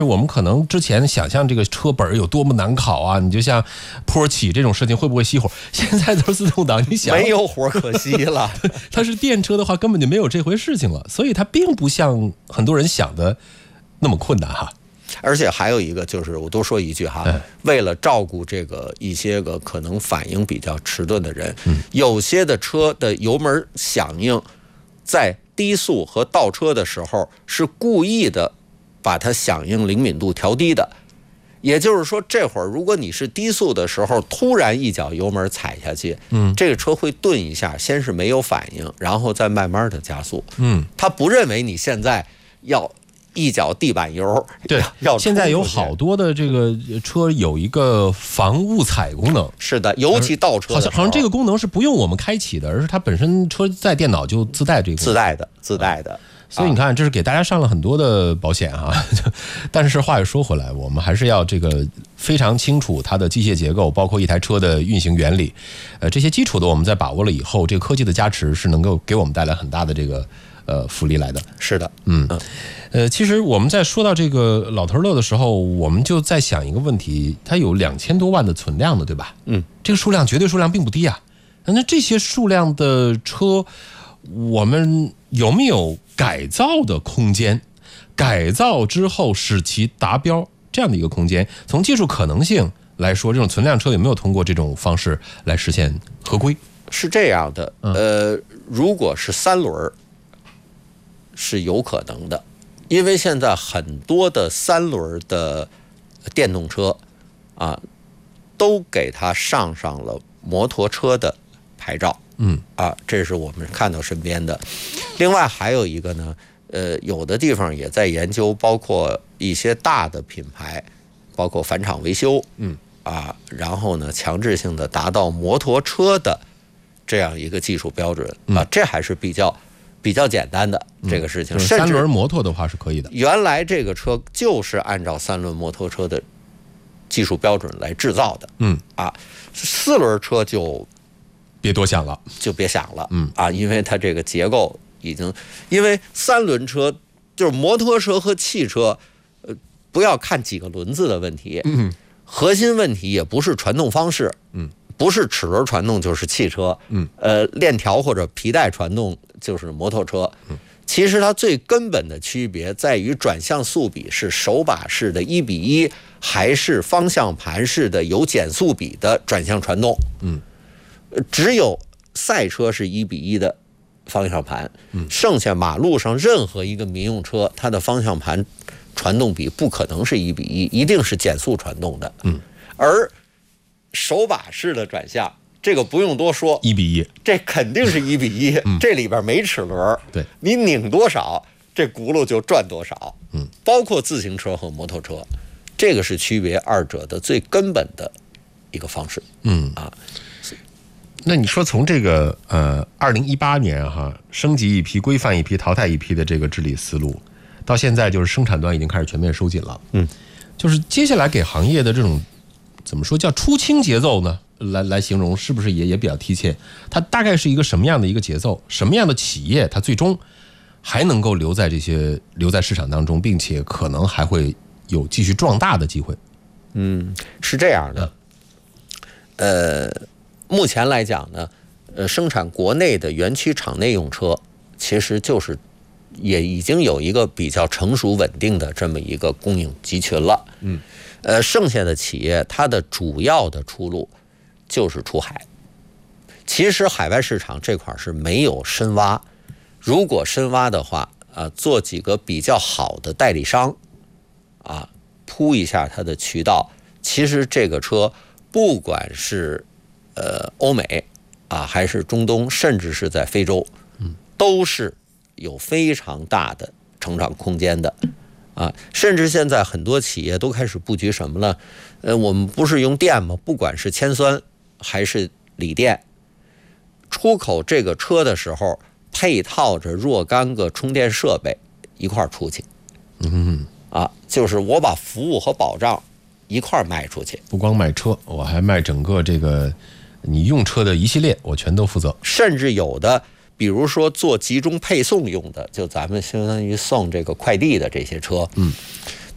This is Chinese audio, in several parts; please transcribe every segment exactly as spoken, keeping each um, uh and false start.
我们可能之前想象这个车本有多么难考啊，你就像坡起这种事情会不会熄火？现在都是自动挡，你想没有火可熄了。 它是电车的话，根本就没有这回事情了，所以它并不像很多人想的那么困难哈。 而且还有一个就是，我多说一句哈，嗯、为了照顾这个一些个可能反应比较迟钝的人，嗯、有些的车的油门响应，在低速和倒车的时候是故意的把它响应灵敏度调低的。也就是说，这会儿如果你是低速的时候突然一脚油门踩下去，嗯，这个车会顿一下，先是没有反应，然后再慢慢的加速。嗯，他不认为你现在要一脚地板油。 对，要现在有好多的这个车有一个防误踩功能。 是的，尤其倒车好像好像这个功能是不用我们开启的，而是它本身车载电脑就自带这个自带的自带的。 所以你看，这是给大家上了很多的保险啊。但是话又说回来，我们还是要这个非常清楚它的机械结构，包括一台车的运行原理。呃，这些基础的我们在把握了以后，这个科技的加持是能够给我们带来很大的这个呃福利来的。 是的， 嗯，呃，其实我们在说到这个老头乐的时候，我们就在想一个问题：它有两千多万的存量的，对吧？嗯，这个数量绝对数量并不低啊。那这些数量的车，我们有没有改造的空间？改造之后使其达标这样的一个空间？从技术可能性来说，这种存量车有没有通过这种方式来实现合规？ 是这样的，呃，如果是三轮是有可能的，因为现在很多的三轮的电动车啊，都给它上上了摩托车的牌照。嗯啊，这是我们看到身边的。另外还有一个呢，呃，有的地方也在研究，包括一些大的品牌，包括返厂维修，嗯啊，然后呢，强制性的达到摩托车的这样一个技术标准啊，这还是比较比较简单的这个事情。 甚至三轮摩托的话是可以的。 原来这个车就是按照三轮摩托车的技术标准来制造的，嗯啊，四轮车就。 别多想了， 就别想了，嗯啊，因为它这个结构已经，因为三轮车就是摩托车和汽车，呃，不要看几个轮子的问题，嗯，核心问题也不是传动方式，嗯，不是齿轮传动就是汽车，嗯，呃，链条或者皮带传动就是摩托车，嗯，其实它最根本的区别在于转向速比是手把式的一比一，还是方向盘式的有减速比的转向传动，嗯。只有赛车是一比一的方向盘，剩下马路上任何一个民用车，它的方向盘传动比不可能是一比一，一定是减速传动的。嗯，而手把式的转向，这个不用多说， 一比一， 这肯定是一比一。嗯，这里边没齿轮， 对， 你拧多少，这轱辘就转多少。嗯，包括自行车和摩托车，这个是区别二者的最根本的一个方式。嗯啊。 那你说从这个呃，二零一八年哈，升级一批、规范一批、淘汰一批的这个治理思路，到现在就是生产端已经开始全面收紧了。嗯，就是接下来给行业的这种怎么说叫出清节奏呢？来来形容是不是也也比较贴切？它大概是一个什么样的一个节奏？什么样的企业它最终还能够留在这些留在市场当中，并且可能还会有继续壮大的机会？ 嗯，是这样的，呃。目前来讲呢，呃，生产国内的原区厂内用车，其实就是也已经有一个比较成熟稳定的这么一个供应集群了。嗯，呃，剩下的企业它的主要的出路就是出海。其实海外市场这块是没有深挖，如果深挖的话，啊，做几个比较好的代理商，啊，铺一下它的渠道，其实这个车不管是呃，欧美啊，还是中东，甚至是在非洲，嗯，都是有非常大的成长空间的，啊，甚至现在很多企业都开始布局什么呢？呃，我们不是用电吗？不管是铅酸还是锂电，出口这个车的时候，配套着若干个充电设备一块儿出去，嗯，啊，就是我把服务和保障一块儿卖出去， 不光卖车，我还卖整个这个。你用车的一系列我全都负责， 甚至有的比如说做集中配送用的，就咱们相当于送这个快递的这些车，嗯，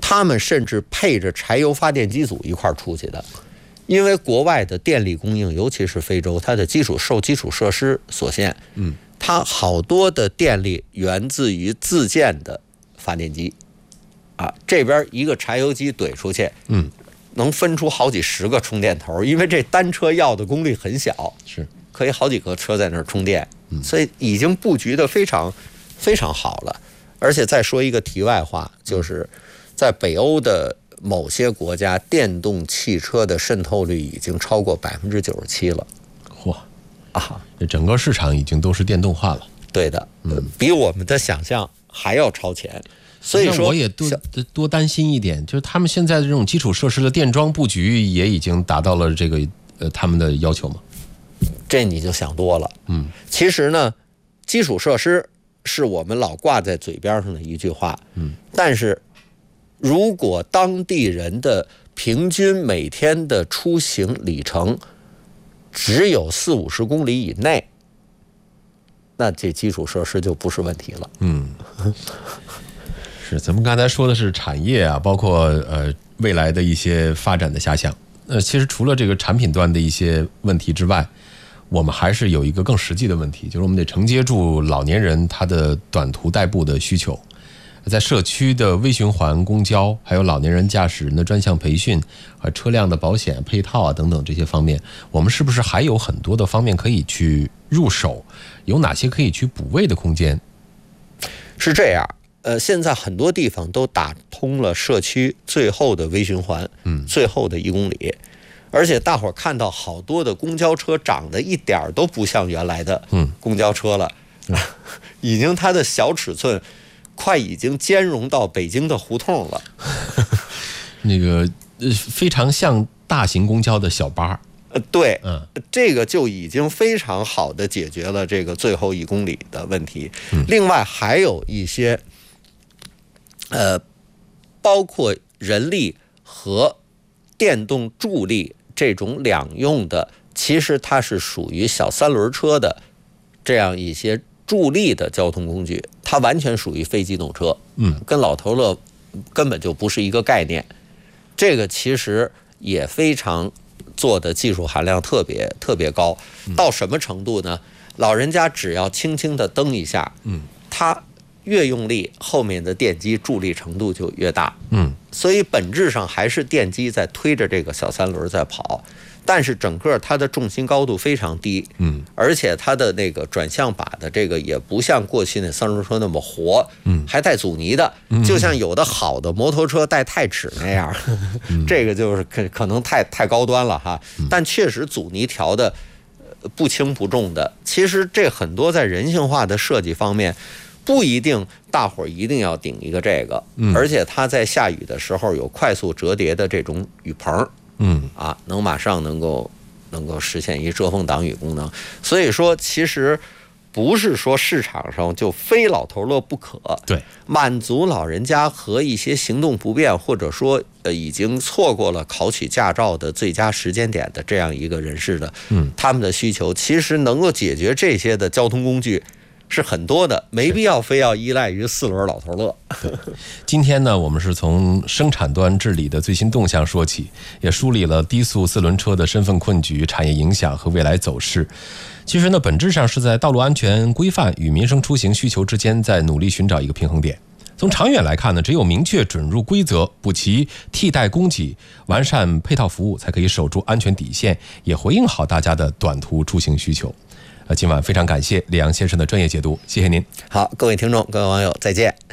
他们甚至配着柴油发电机组一块儿出去的。因为国外的电力供应，尤其是非洲，它的基础受基础设施所限， 嗯， 它好多的电力源自于自建的发电机，啊，这边一个柴油机怼出去， 嗯， 能分出好几十个充电头，因为这单车要的功率很小， 是可以好几个车在那儿充电，所以已经布局的非常非常好了。而且再说一个题外话，就是在北欧的某些国家，电动汽车的渗透率已经超过百分之九十七了。 嚯啊， 这整个市场已经都是电动化了。 对的，嗯，比我们的想象还要超前。所以说， 我也多多担心一点，就是他们现在的这种基础设施的电桩布局也已经达到了这个呃他们的要求吗？ 这你就想多了。 嗯， 其实呢，基础设施是我们老挂在嘴边上的一句话。 嗯， 但是如果当地人的平均每天的出行里程只有四五十公里以内，那这基础设施就不是问题了。 嗯，是，咱们刚才说的是产业啊，包括呃未来的一些发展的遐想。呃，其实除了这个产品端的一些问题之外，我们还是有一个更实际的问题，就是我们得承接住老年人他的短途代步的需求。在社区的微循环公交，还有老年人驾驶人的专项培训和车辆的保险配套啊等等这些方面，我们是不是还有很多的方面可以去入手？有哪些可以去补位的空间？ 是这样，呃，现在很多地方都打通了社区最后的微循环， 嗯， 最后的一公里，而且大伙儿看到好多的公交车长得一点都不像原来的公交车了， 嗯、 已经它的小尺寸快已经兼容到北京的胡同了。 那个呃，非常像大型公交的小巴。 呃，对， 嗯， 这个就已经非常好的解决了这个最后一公里的问题。嗯、另外还有一些，呃，包括人力和电动助力这种两用的，其实它是属于小三轮车的这样一些助力的交通工具，它完全属于非机动车， 嗯， 跟老头乐根本就不是一个概念。这个其实也非常做的技术含量特别特别高，到什么程度呢？老人家只要轻轻的蹬一下， 嗯， 他越用力，后面的电机助力程度就越大， 嗯， 所以本质上还是电机在推着这个小三轮在跑。但是整个它的重心高度非常低， 嗯， 而且它的那个转向把的这个也不像过去那三轮车那么活， 嗯， 还带阻尼的，就像有的好的摩托车带钛齿那样，嗯、这个就是可可能太太高端了哈。但确实阻尼调的不轻不重的。其实这很多在人性化的设计方面，不一定大伙儿一定要顶一个这个， 嗯、 而且它在下雨的时候有快速折叠的这种雨棚。 嗯啊，能马上能够能够实现一遮风挡雨功能，所以说其实不是说市场上就非老头乐不可， 对， 满足老人家和一些行动不便或者说呃已经错过了考取驾照的最佳时间点的这样一个人士的， 嗯， 他们的需求其实能够解决这些的交通工具是很多的，没必要非要依赖于四轮老头乐。 今天呢，我们是从生产端治理的最新动向说起，也梳理了低速四轮车的身份困局、产业影响和未来走势。其实呢，本质上是在道路安全规范与民生出行需求之间，在努力寻找一个平衡点。从长远来看呢，只有明确准入规则，补齐替代供给，完善配套服务，才可以守住安全底线，也回应好大家的短途出行需求。呃，今晚非常感谢李阳先生的专业解读，谢谢您。 好，各位听众、各位网友，再见。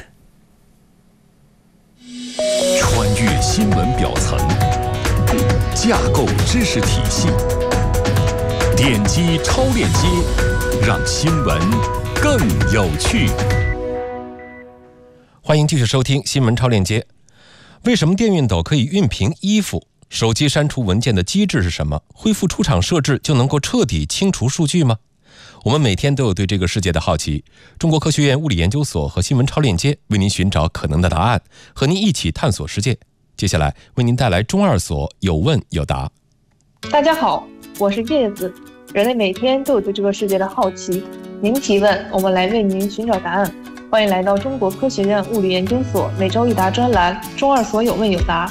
穿越新闻表层，架构知识体系，点击超链接，让新闻更有趣。 欢迎继续收听新闻超链接。为什么电熨斗可以熨平衣服？手机删除文件的机制是什么？恢复出厂设置就能够彻底清除数据吗？我们每天都有对这个世界的好奇。中国科学院物理研究所和新闻超链接为您寻找可能的答案，和您一起探索世界。接下来为您带来中二所有问有答。 大家好，我是叶子。人类每天都有对这个世界的好奇，您提问，我们来为您寻找答案。 欢迎来到中国科学院物理研究所每周一答专栏，中二所有问有答。